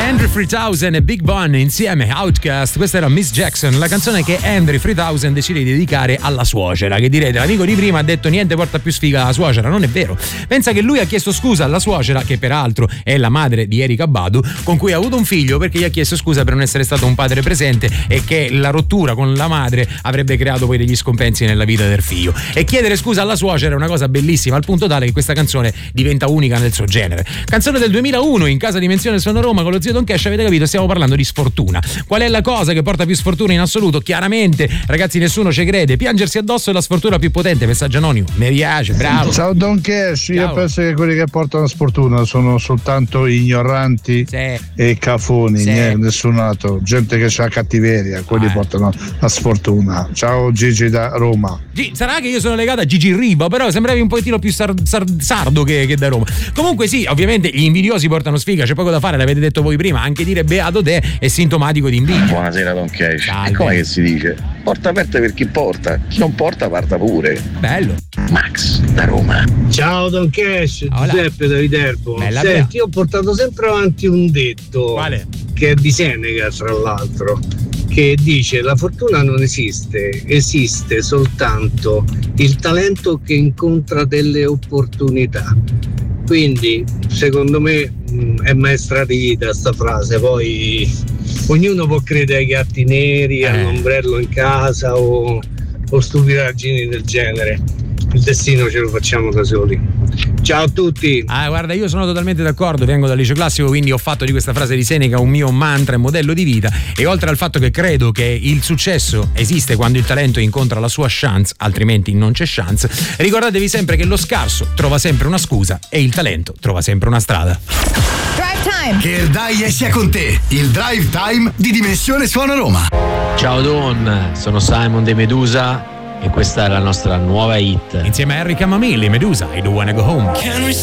Andrew 3000 e Big Bun insieme, Outkast. Questa era Miss Jackson, la canzone che Andrew 3000 decide di dedicare alla suocera. Che direte, l'amico di prima ha detto niente porta più sfiga alla suocera. Non è vero. Pensa che lui ha chiesto scusa alla suocera, che peraltro è la madre di Erika Badu, con cui ha avuto un figlio, perché gli ha chiesto scusa per non essere stato un padre presente e che la rottura con la madre avrebbe creato poi degli scompensi nella vita del figlio. E chiedere scusa alla suocera è una cosa bellissima, al punto tale che questa canzone diventa unica nel suo genere. Canzone del 2001 in casa Dimensione Suono Roma con lo zio Don Cash. Avete capito, stiamo parlando di sfortuna. Qual è la cosa che porta più sfortuna in assoluto? Chiaramente, ragazzi, nessuno ci crede, piangersi addosso è la sfortuna più potente. Messaggio anonimo, mi piace, bravo. Ciao Don Cash. Io penso che quelli che portano sfortuna sono soltanto ignoranti e cafoni, nessun altro, gente che ha cattiveria, quelli portano la sfortuna. Ciao Gigi da Roma. Sarà che io sono legato a Gigi Riva, però sembravi un pochettino più sardo che da Roma. Comunque sì, ovviamente gli invidiosi portano sfiga, c'è poco da fare, l'avete detto voi prima, anche dire beato te è sintomatico di invidia. Buonasera Don Cash. E come che si dice? Porta aperta per chi porta, chi non porta parta pure. Bello. Max da Roma. Ciao Don Cash, Giuseppe da Viterbo. Senti, io ho portato sempre avanti un detto. Quale? Che è di Seneca, tra l'altro, che dice: la fortuna non esiste, esiste soltanto il talento che incontra delle opportunità. Quindi secondo me è maestra di vita sta frase. Poi ognuno può credere ai gatti neri, all'ombrello in casa o stupidaggini del genere. Il destino ce lo facciamo da soli. Ciao a tutti. Guarda, io sono totalmente d'accordo, vengo dal liceo classico, quindi ho fatto di questa frase di Seneca un mio mantra e modello di vita. E oltre al fatto che credo che il successo esiste quando il talento incontra la sua chance, altrimenti non c'è chance, ricordatevi sempre che lo scarso trova sempre una scusa e il talento trova sempre una strada. Drive Time. Che il Dai sia con te, il Drive Time di Dimensione Suono Roma. Ciao Don, sono Simon De Medusa e questa è la nostra nuova hit. Insieme a Enrica Mamili, Medusa, I Don't Wanna Go Home.